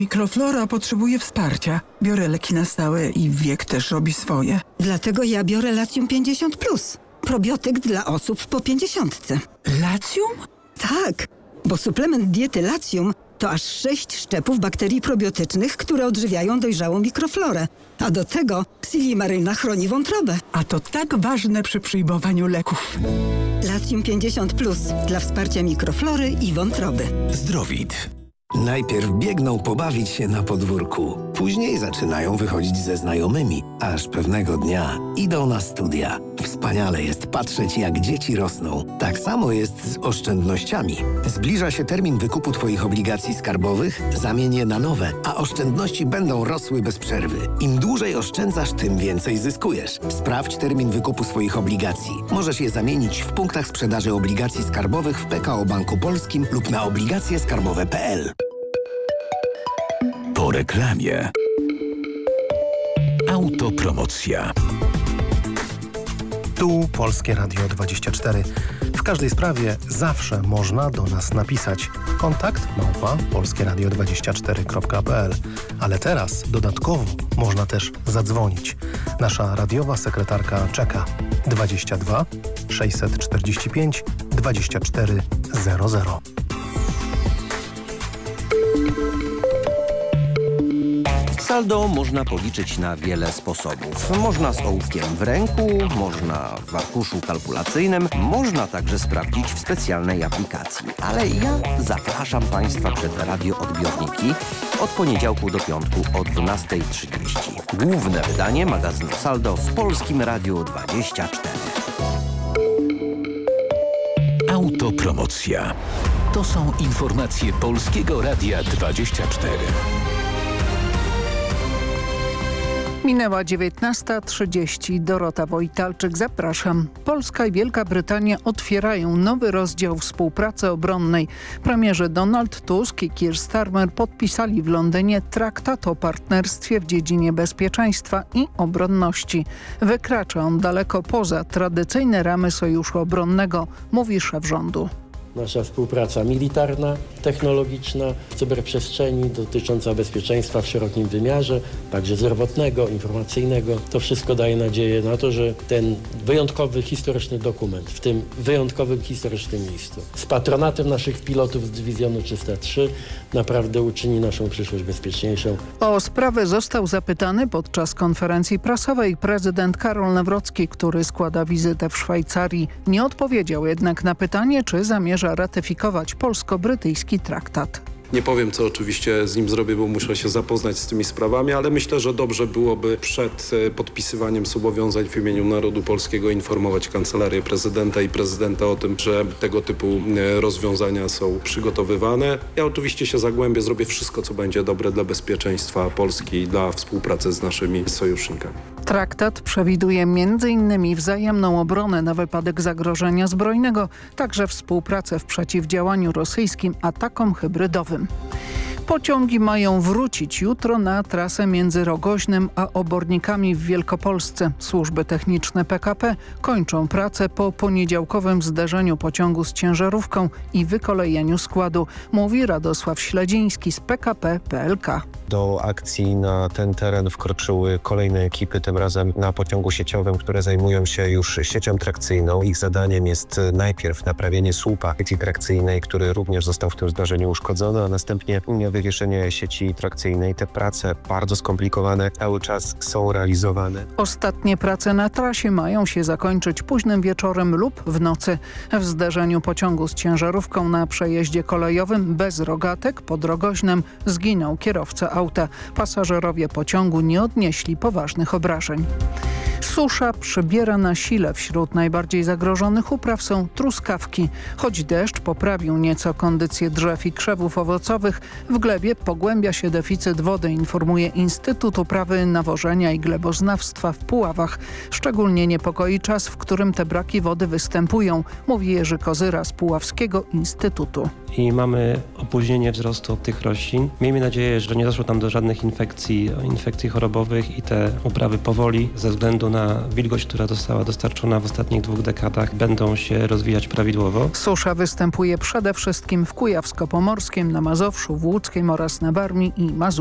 Mikroflora potrzebuje wsparcia. Biorę leki na stałe i wiek też robi swoje. Dlatego ja biorę Latium 50+. Probiotyk dla osób po 50. Latium? Tak, bo suplement diety Latium to aż 6 szczepów bakterii probiotycznych, które odżywiają dojrzałą mikroflorę. A do tego Silimaryna chroni wątrobę. A to tak ważne przy przyjmowaniu leków. Latium 50+ dla wsparcia mikroflory i wątroby. Zdrowit. Najpierw biegną pobawić się na podwórku. Później zaczynają wychodzić ze znajomymi. Aż pewnego dnia idą na studia. Wspaniale jest patrzeć, jak dzieci rosną. Tak samo jest z oszczędnościami. Zbliża się termin wykupu Twoich obligacji skarbowych, zamień je na nowe, a oszczędności będą rosły bez przerwy. Im dłużej oszczędzasz, tym więcej zyskujesz. Sprawdź termin wykupu swoich obligacji. Możesz je zamienić w punktach sprzedaży obligacji skarbowych w PKO Banku Polskim lub na obligacjeskarbowe.pl. Po reklamie. Autopromocja. Tu Polskie Radio 24. W każdej sprawie zawsze można do nas napisać. Kontakt @polskieradio24.pl. Ale teraz dodatkowo można też zadzwonić. Nasza radiowa sekretarka czeka. 22 645 2400. Saldo można policzyć na wiele sposobów. Można z ołówkiem w ręku, można w arkuszu kalkulacyjnym, można także sprawdzić w specjalnej aplikacji. Ale ja zapraszam Państwa przed radioodbiorniki od poniedziałku do piątku o 12:30. Główne wydanie magazynu Saldo w Polskim Radiu 24. Autopromocja. To są informacje Polskiego Radia 24. Minęła 19:30. Dorota Wojtalczyk, zapraszam. Polska i Wielka Brytania otwierają nowy rozdział współpracy obronnej. Premierzy Donald Tusk i Keir Starmer podpisali w Londynie traktat o partnerstwie w dziedzinie bezpieczeństwa i obronności. Wykracza on daleko poza tradycyjne ramy sojuszu obronnego, mówi szef rządu. Nasza współpraca militarna, technologiczna, w cyberprzestrzeni dotycząca bezpieczeństwa w szerokim wymiarze, także zdrowotnego, informacyjnego. To wszystko daje nadzieję na to, że ten wyjątkowy historyczny dokument w tym wyjątkowym historycznym miejscu z patronatem naszych pilotów z Dywizjonu 303 naprawdę uczyni naszą przyszłość bezpieczniejszą. O sprawę został zapytany podczas konferencji prasowej prezydent Karol Nawrocki, który składa wizytę w Szwajcarii. Nie odpowiedział jednak na pytanie, czy zamierza ratyfikować polsko-brytyjski traktat. Nie powiem, co oczywiście z nim zrobię, bo muszę się zapoznać z tymi sprawami, ale myślę, że dobrze byłoby przed podpisywaniem zobowiązań w imieniu narodu polskiego informować Kancelarię Prezydenta i Prezydenta o tym, że tego typu rozwiązania są przygotowywane. Ja oczywiście się zagłębię, zrobię wszystko, co będzie dobre dla bezpieczeństwa Polski i dla współpracy z naszymi sojusznikami. Traktat przewiduje m.in. wzajemną obronę na wypadek zagrożenia zbrojnego, także współpracę w przeciwdziałaniu rosyjskim atakom hybrydowym. Pociągi mają wrócić jutro na trasę między Rogoźnem a Obornikami w Wielkopolsce. Służby techniczne PKP kończą pracę po poniedziałkowym zderzeniu pociągu z ciężarówką i wykolejeniu składu, mówi Radosław Śledziński z PKP PLK. Do akcji na ten teren wkroczyły kolejne ekipy, tym razem na pociągu sieciowym, które zajmują się już siecią trakcyjną. Ich zadaniem jest najpierw naprawienie słupa sieci trakcyjnej, który również został w tym zdarzeniu uszkodzony, a następnie wywieszenie sieci trakcyjnej. Te prace bardzo skomplikowane cały czas są realizowane. Ostatnie prace na trasie mają się zakończyć późnym wieczorem lub w nocy. W zderzeniu pociągu z ciężarówką na przejeździe kolejowym bez rogatek pod Rogoźnem zginął kierowca auta. Pasażerowie pociągu nie odnieśli poważnych obrażeń. Susza przybiera na sile. Wśród najbardziej zagrożonych upraw są truskawki. Choć deszcz poprawił nieco kondycję drzew i krzewów owocowych, w glebie pogłębia się deficyt wody, informuje Instytut Uprawy, Nawożenia i Gleboznawstwa w Puławach. Szczególnie niepokoi czas, w którym te braki wody występują, mówi Jerzy Kozyra z Puławskiego Instytutu. I mamy opóźnienie wzrostu tych roślin. Miejmy nadzieję, że nie doszło tam do żadnych infekcji chorobowych i te uprawy powoli, ze względu na wilgoć, która została dostarczona w ostatnich 2 dekadach, będą się rozwijać prawidłowo. Susza występuje przede wszystkim w Kujawsko-Pomorskiem, na Mazowszu, w Łódzkiem oraz na Warmii i Mazurach.